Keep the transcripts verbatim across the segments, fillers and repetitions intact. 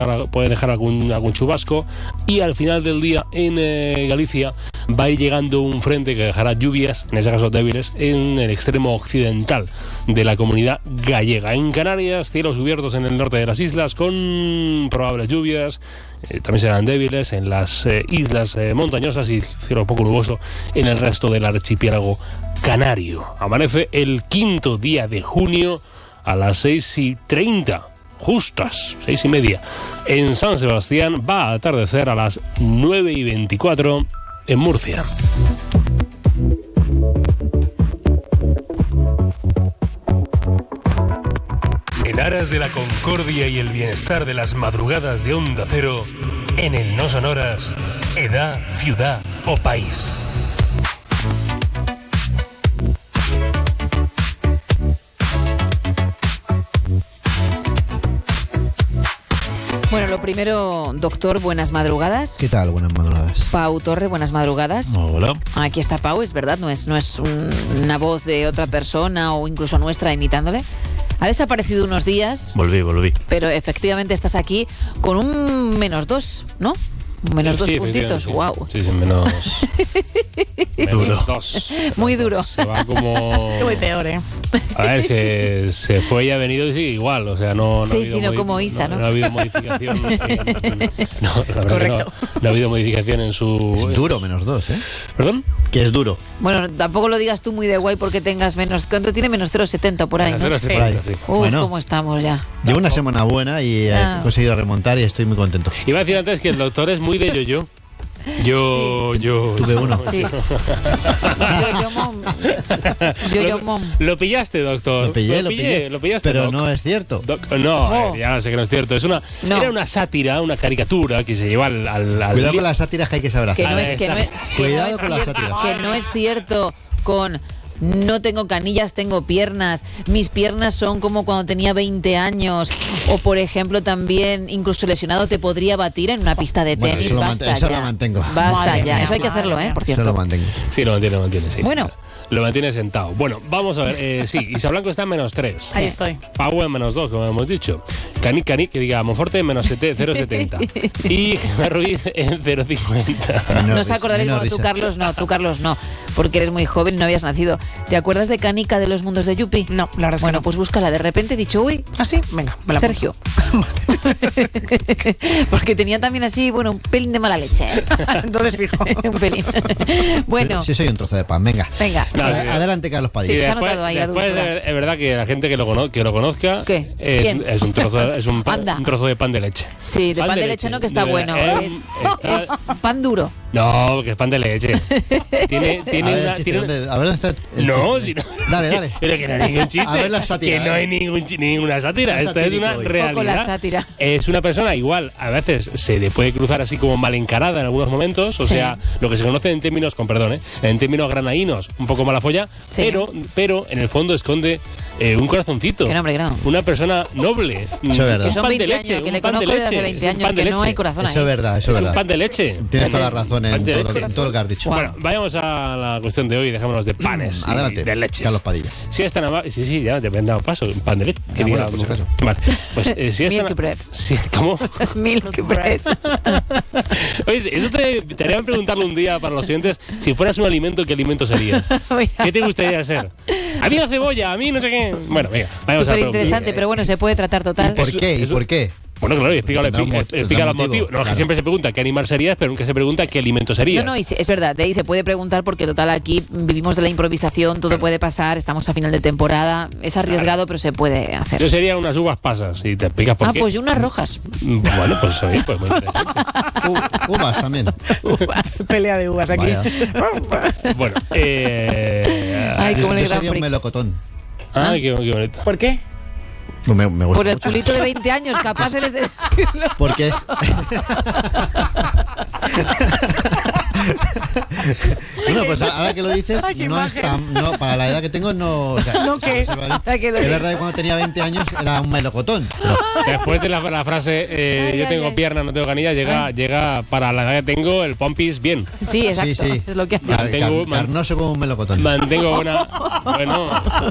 puede dejar algún, algún chubasco, y al final del día en eh, Galicia va a ir llegando un frente que dejará lluvias, en ese caso débiles, en el extremo occidental de la comunidad gallega. En Canarias, cielos cubiertos en el norte de las islas con probables lluvias, eh, también serán débiles en las eh, islas eh, montañosas, y cielo poco nuboso en el resto del archipiélago canario. Amanece el quinto día de junio a las seis y treinta, justas, seis y media. En San Sebastián va a atardecer a las nueve y veinticuatro en Murcia. En aras de la concordia y el bienestar de las madrugadas de Onda Cero, en el No Sonoras, edad, ciudad o país. Bueno, lo primero, doctor, buenas madrugadas. ¿Qué tal? Buenas madrugadas. Pau Torre, buenas madrugadas. Hola. Aquí está Pau, es verdad, no es, no es un, una voz de otra persona o incluso nuestra imitándole. Ha desaparecido unos días. Volví, volví. Pero efectivamente estás aquí con un menos dos, ¿no? Menos sí, dos puntitos, sí. Wow. Sí, sí, menos, menos dos. Muy duro. Se va como... Muy peor, ¿eh? A ver, se, se fue y ha venido y sigue igual, o sea, no, no sí, ha habido sino modi- como Isa, ¿no? No, no ha habido modificación. En, no, la verdad Correcto. que no, no ha habido modificación en su... Es duro, menos dos, ¿eh? ¿Perdón? Que es duro. Bueno, tampoco lo digas tú muy de guay porque tengas menos... ¿Cuánto tiene? Menos cero coma setenta por ahí, ¿no? cero coma setenta, sí. Uf, Bueno. ¿cómo estamos ya? Llevo una semana buena y Ah. he conseguido remontar y estoy muy contento. Iba a decir antes que el doctor es muy de yo-yo. Yo, Sí. yo... Tuve uno. Sí. Yo, yo, mom. Yo, yo, mom. Lo, lo pillaste, doctor. Lo pillé, lo pillé, pillé. Lo pillaste, Pero doc. no es cierto. Doc, no, Oh. eh, ya sé que no es cierto. Es una, No. Era una sátira, una caricatura que se lleva al... al, al Cuidado con las sátiras que hay que saber Que hacer. no es, que no es, que Cuidado no es con las cierto, sátiras. que no es cierto con no tengo canillas, tengo piernas, mis piernas son como cuando tenía veinte años, o por ejemplo también incluso lesionado te podría batir en una pista de Bueno, tenis. eso lo Basta mant- eso ya. lo mantengo. Basta Madre ya, mía, eso hay que madre hacerlo, ¿eh? mía. Por Se lo cierto. mantengo. Sí, lo mantiene, lo mantiene, sí. Bueno. Lo mantiene sentado. Bueno, vamos a ver. Eh, sí, Isa Blanco está en menos tres. Ahí estoy. Pau en menos dos, como hemos dicho. Cani, Cani, que diga Monforte en menos cero coma setenta. Y Gemma Ruiz en cero coma cincuenta. Menor No os risa, acordaréis, menor bueno, tú risa. Carlos no, tú Carlos no, porque eres muy joven y no habías nacido. ¿Te acuerdas de Canica de los mundos de Yupi? No, la verdad es que Bueno, no. pues búscala. De repente he dicho, uy, ¿Ah, sí? Venga, me la Sergio. Porque tenía también así, bueno, un pelín de mala leche. Entonces, fijo. un pelín. Bueno, Sí, soy un trozo de pan. Venga. venga. No, Ad- sí. Adelante, Carlos Sí, Padilla. se ha después, notado ahí la después dulzura. es es verdad que la gente que lo, cono- que lo conozca ¿Qué? Es, ¿Quién? es un trozo, es un, pan- Anda. un trozo de pan de leche. Sí, de pan, de leche, no, que está De- bueno. eh, Es, está- es pan duro. No, que es pan de leche. Tiene, A tiene ver, el una. chiste, tiene- ¿dónde- a ver dónde está el No, chiste. si no. Dale, dale. Pero que no hay ningún chiste. A ver la sátira, Que no eh. hay ningún, chi- ninguna sátira. Es Esto es satírico una hoy. realidad. Poco la sátira. Es una persona igual. A veces se le puede cruzar así como mal encarada en algunos momentos. O Sí. sea, lo que se conoce en términos, con perdón, ¿eh? en términos granaínos, un poco mala folla. Sí. Pero, pero en el fondo esconde eh, un corazoncito. Que no, hombre, que no. Una persona noble. Eso es verdad. Un Que son pan de veinte leche. años, que un le pan de conozco desde hace leche, veinte un años, pan de que no hay leche. corazón ahí. Eso es verdad, eso es Es un verdad. pan de leche. Tienes toda la razón Pan en de todo, leche. en todo lo que has dicho. Guau. Bueno, vayamos a la cuestión de hoy. Dejémonos de panes. y Adelante, de leches. Carlos Padilla. Si es tan amable. Sí, sí, ya te he dado paso. Un pan de leche. Ah, que bueno, diga por la si mujer. acaso. Vale. Pues eh, si es tan. Milk bread. Sí, ¿cómo? Milk bread. Oye, eso te, te haría preguntarle un día para los siguientes. Si fueras un alimento, ¿qué alimento serías? Mira. ¿Qué te gustaría ser? A mí la cebolla, a mí no sé qué. Bueno, venga, vayamos a Súper la pregunta. interesante, pero bueno, se puede tratar total. ¿Por Eso- qué? ¿Y eso- por qué? Bueno, claro, y explica, Tendrá un explica, mo- explica tendrá los un motivo, motivos. No, es que claro. siempre se pregunta qué animal serías, pero nunca se pregunta qué alimento serías. No, no, y se- es verdad, de ahí se puede preguntar porque total aquí vivimos de la improvisación, todo puede pasar, estamos a final de temporada, es arriesgado, pero se puede hacer. Yo sería unas uvas pasas y te explicas por Ah, qué. pues yo unas rojas. Bueno, pues oye, pues muy interesante. U- uvas también. Pelea de uvas aquí. Vaya. Bueno, eh... Ay, Yo, como en el yo Grand sería un Prix. melocotón. Ay, qué, qué bonito. ¿Por qué? Me, me gusta Por el mucho. chulito de veinte años, capaz de decirlo. Porque es. Bueno, pues ahora que lo dices, Ay, qué no es imagen. tan, no, para la edad que tengo, no. O sea, ¿No qué? se va bien. Ahora que lo Es dices. verdad que cuando tenía veinte años era un melocotón. Pero Después de la, la frase eh, Ay, yo ay, tengo ay. pierna, no tengo canilla, llega, llega para la edad que tengo el pompis bien. Sí, exacto. sí, sí. Es lo que hace. Car- Mantengo- car- carnoso como un melocotón. Mantengo una. Bueno,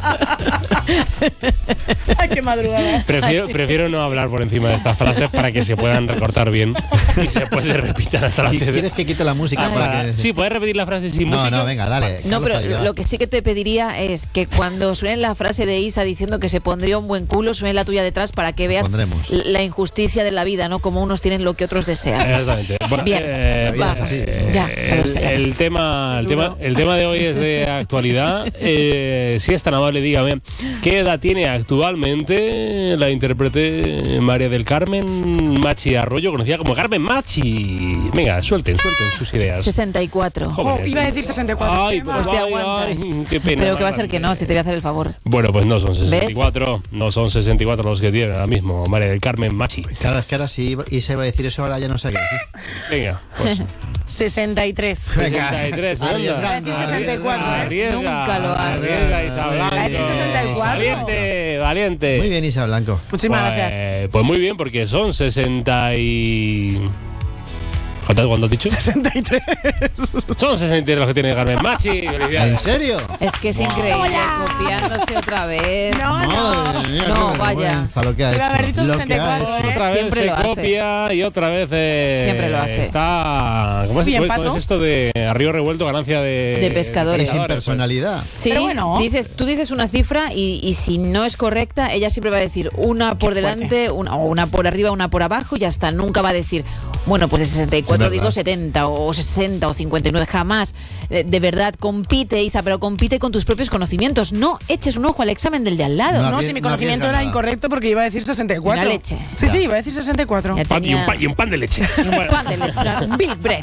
Ay, qué madrugada. prefiero, prefiero no hablar por encima de estas frases para que se puedan recortar bien y después se repitan hasta las ¿Qui- ¿Quieres siete. que quite la música para que.? Sí, puedes repetir la frase sin No, música. no, venga, dale. No, Carlos pero Padilla. lo que sí que te pediría es que cuando suene la frase de Isa diciendo que se pondría un buen culo, suene la tuya detrás para que veas Pondremos. la injusticia de la vida, ¿no? Como unos tienen lo que otros desean. Exactamente. Bueno, Bien. eh, La vida Va, es así. eh, Ya, ya lo el, sé, ya lo el sé. tema, el, tema, el tema de hoy es de actualidad. Eh, si es tan amable, dígame, ¿qué edad tiene actualmente la intérprete María del Carmen Machi Arroyo, conocida como Carmen Machi? Venga, suelten, suelten sus ideas. sesenta y cuatro. Joder, Jo, iba a decir sesenta y cuatro. Ay, Qué pues Pues te ay, aguantas. ay, qué pena. Pero que va a ser que no, si te voy a hacer el favor. Bueno, pues no son sesenta y cuatro, no son sesenta y cuatro los que tiene ahora mismo María del Carmen Machi. Claro, es que ahora si Isa iba a decir eso, ahora ya no sé qué decir. Venga, pues sesenta y tres. sesenta y tres, anda. Arriesgando, sesenta y cuatro, ¿eh? Arriesga, Nunca lo hace. arriesga, Isa Blanco. La F sesenta y cuatro. Valiente, valiente. Muy bien, Isa Blanco. Muchísimas Pues, gracias. Pues muy bien, porque son sesenta y... ¿Cuánto, cuánto has dicho? sesenta y tres. Son sesenta y tres los que tiene Carmen Machi. ¿En Felicidades. serio? Es que es increíble, copiándose otra vez. No, no. Madre mía, No, qué vaya. vergüenza lo que ha Iba a haber hecho. dicho Lo que ha sesenta y cuatro, hecho. ¿eh? Otra vez Siempre se lo hace. copia y otra vez eh, Siempre lo hace. está... ¿Cómo es, Sí, cómo empato. es esto de a río revuelto, ganancia de... De pescadores. Y sin pues. personalidad. Sí, Pero bueno. dices, tú dices una cifra y, y si no es correcta, ella siempre va a decir una por fuerte. delante, una, o una por arriba, una por abajo y ya está. Nunca va a decir, bueno, pues de sesenta y cuatro Es verdad. digo setenta o sesenta o cincuenta y nueve, jamás. De, de verdad, compite, Isa, pero compite con tus propios conocimientos. No eches un ojo al examen del de al lado. No. No, arries- si mi no conocimiento arriesga era nada. incorrecto porque iba a decir sesenta y cuatro. Una leche. Sí, sí, iba a decir sesenta y cuatro. Ya Pan y, un tenía- pan, y un pan de leche. Un pan de leche, una Big Bread.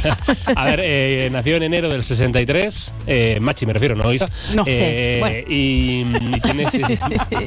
A ver, eh, nació en enero del sesenta y tres. Eh, Machi, me refiero, ¿no, Isa? No. Eh, Sí, bueno. y, y tiene, ses-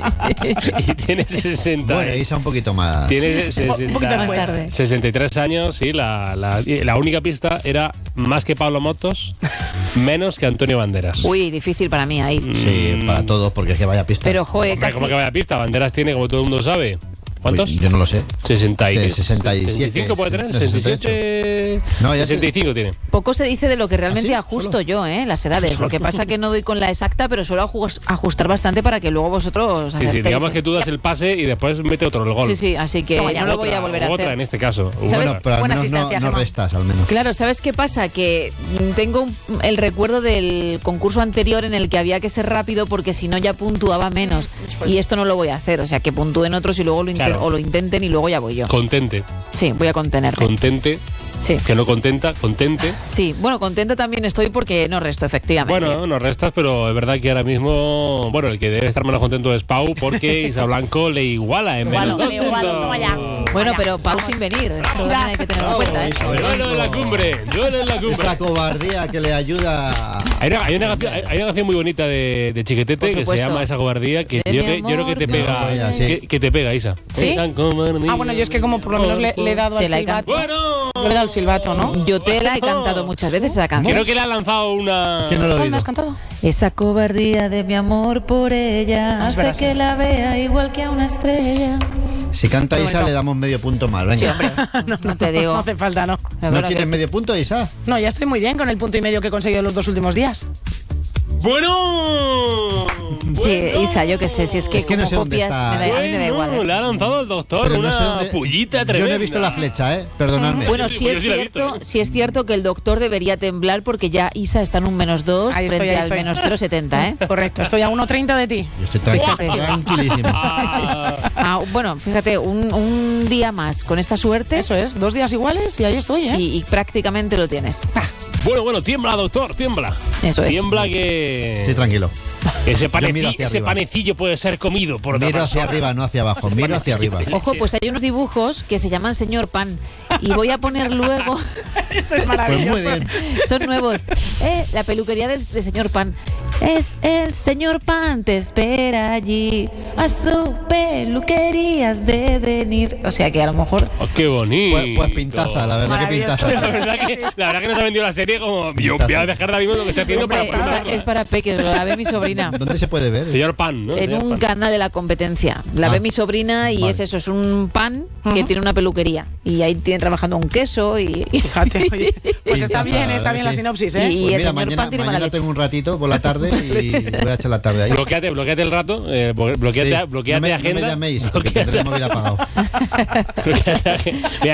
y tiene sesenta. Bueno, Isa un poquito más. Tiene Un sesenta, poquito más tarde. sesenta y tres años, sí. La, la, la única pista era más que Pablo Motos, menos que Antonio Banderas. Uy, difícil para mí ahí. Sí, para todos, porque es que vaya pista. Pero, joder, Hombre, casi. ¿cómo que vaya pista? Banderas tiene, como todo el mundo sabe. ¿Cuántos? Uy, yo no lo sé. sesenta y De sesenta y siete, sesenta y cinco puede tener, sesenta y ocho. sesenta y siete. No, ya sesenta y cinco tiene. Poco se dice de lo que realmente ¿Ah, sí? ajusto ¿Solo? yo, ¿eh? Las edades. Lo que pasa que no doy con la exacta, pero suelo aju- ajustar bastante para que luego vosotros Sí, sí, acertéis, digamos ¿eh? que tú das el pase y después mete otro el gol. Sí, sí, así que Toma ya, no lo Otra, voy a volver a otra hacer. en este caso. ¿Sabes? Bueno, pero al Buena menos no, asistencia, no Gemma. restas, al menos. Claro, ¿sabes qué pasa? Que mm, tengo un- el recuerdo del concurso anterior en el que había que ser rápido porque si no ya puntuaba menos. Y esto no lo voy a hacer, o sea, que puntúen otros y luego lo, inte- Claro. o lo intenten y luego ya voy yo. Contente. Sí, voy a contenerme. Contente. Sí. Que no contenta, contente. Sí, bueno, contenta también estoy porque no resto, efectivamente. Bueno, no restas, pero es verdad que ahora mismo, bueno, el que debe estar menos contento es Pau porque Isa Blanco le iguala en Igualo, menos dos le igualo, puntos. toma ya. Bueno, Vaya, pero Pau vamos. sin venir, esto también hay que tenerlo en Bravo, cuenta, ¿eh? Isa. Duelo en la cumbre, duelo en la cumbre. Esa cobardía que le ayuda. Hay una, hay, una canción, hay una canción muy bonita de, de Chiquetete Por que se supuesto. llama Esa cobardía que De yo, mi que- yo creo que te amor, pega, de- No, sí. que, que te pega, Isa. ¿Sí? Esa cobardía. Ah, bueno, yo es que como por lo menos le, le he dado al Te la he silbato. Bueno, Le he dado al silbato, ¿no? Yo te la he cantado muchas veces esa canción. creo que le ha lanzado una. Es que no lo he ¿Cuál me oído. has cantado? Esa cobardía de mi amor por ella Ah, es hace verdad, sí. que la vea igual que a una estrella. Si canta Qué Isa, bonito. le damos medio punto más. Venga. Sí, hombre, no, te digo. No hace falta, ¿no? La ¿No verdad quieres que- medio punto, Isa? No, ya estoy muy bien con el punto y medio que he conseguido los dos últimos días. Bueno. Sí, bueno. Isa, yo qué sé, si es que Es que no como sé dónde copias, está. me da, a mí me da Bueno, igual. le ¿eh? ha lanzado el doctor Pero una no sé dónde- pullita Yo tremenda. no he visto la flecha, ¿eh? Perdonadme. Bueno, Yo- sí yo es sí la he visto, cierto, ¿eh? sí es cierto que el doctor debería temblar porque ya Isa está en un menos dos Ahí estoy, frente ahí al estoy. menos cero coma setenta, ¿eh? Correcto, estoy a uno treinta de ti. Yo estoy tranqui- Fíjate. tranquilísimo. Ah, Ah, bueno, fíjate, un, un día más con esta suerte Eso es, dos días iguales y ahí estoy, ¿eh? y, y prácticamente lo tienes. bueno, bueno, tiembla, doctor, tiembla. Eso es. Tiembla que Estoy tranquilo. ese, Yo miro paneci- hacia ese arriba. panecillo puede ser comido por otra Miro hacia persona. arriba, no hacia abajo. Miro hacia arriba. Ojo, pues hay unos dibujos que se llaman Señor Pan y voy a poner luego, Esto es Pues maravilloso. muy bien. son nuevos, eh, la peluquería del, de Señor Pan. Es el señor Pan, te espera allí. A su peluquería has de venir. O sea que a lo mejor. Oh, qué bonito. Pues, pues pintaza, la verdad que Maravilloso. pintaza. La verdad que, la verdad que nos ha vendido la serie como. Yo voy a dejar de ahora mismo lo que estoy haciendo Hombre, para es, pa- presentarla. es para peques, la ve mi sobrina. ¿Dónde se puede ver? Señor Pan, ¿no? En Señor un Pan. canal de la competencia. La Ah, ve mi sobrina y vale. es eso, es un pan que Ujú. tiene una peluquería. Y ahí tiene trabajando un queso y. Fíjate, oye. Pues está Pintaza, bien, está bien la sí. sinopsis, ¿eh? Y- Pues el mira, señor mañana, Pan tiene mala mañana leche. tengo un ratito por la tarde y voy a echar la tarde ahí. Bloqueate, bloqueate el rato, eh, bloqueate, Sí. bloqueate no me, agenda. No me llaméis, porque bloqueate- tendré el móvil apagado. bloqueate agenda. Mira,